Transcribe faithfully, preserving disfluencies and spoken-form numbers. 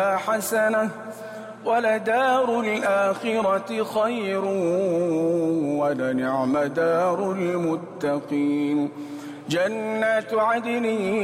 حسنة ولدار الآخرة خير ولنعم دار المتقين. جنات عدن